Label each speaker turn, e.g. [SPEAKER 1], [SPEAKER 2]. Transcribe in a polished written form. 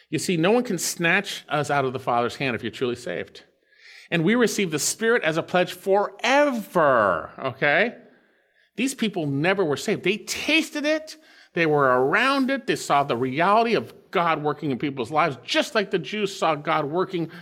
[SPEAKER 1] You see, no one can snatch us out of the Father's hand if you're truly saved. And we receive the Spirit as a pledge forever, okay? These people never were saved. They tasted it. They were around it. They saw the reality of God working in people's lives, just like the Jews saw God working